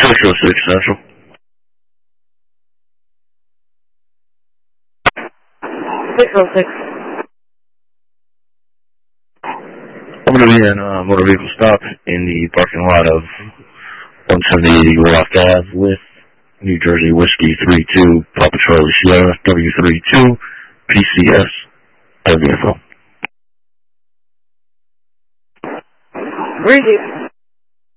606 Central. 606. I'm going to be in a motor vehicle stop in the parking lot of 170 Warlock Ave with New Jersey Whiskey 32 Papa Charlie Sierra W32 PCS. I have the info. Read it.